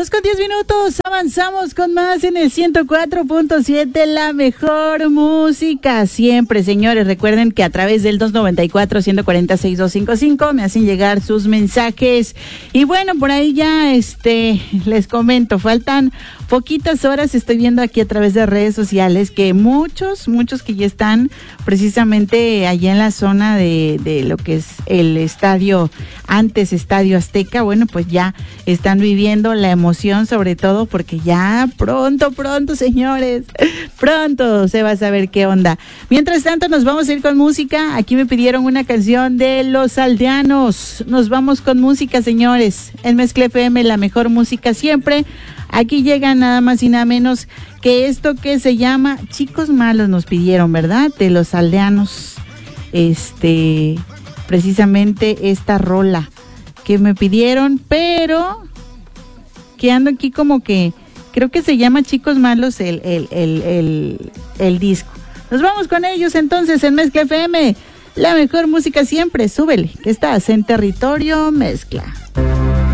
2:10, avanzamos con más en el 104.7, la mejor música siempre, señores. Recuerden que a través del 294-146-255 me hacen llegar sus mensajes. Y bueno, por ahí ya les comento, faltan poquitas horas. Estoy viendo aquí a través de redes sociales que muchos que ya están precisamente allá en la zona de lo que es el estadio, antes Estadio Azteca. Bueno, pues ya están viviendo la emoción, sobre todo porque ya pronto, señores, pronto se va a saber qué onda. Mientras tanto, nos vamos a ir con música. Aquí me pidieron una canción de Los Aldeanos. Nos vamos con música, señores. En Mezcla FM, la mejor música siempre. Aquí llega nada más y nada menos que esto que se llama Chicos Malos, nos pidieron, ¿verdad? De Los Aldeanos. Precisamente esta rola que me pidieron, pero que ando aquí como que creo que se llama Chicos Malos el disco. Nos vamos con ellos entonces en Mezcla FM, la mejor música siempre. Súbele, que estás en Territorio Mezcla.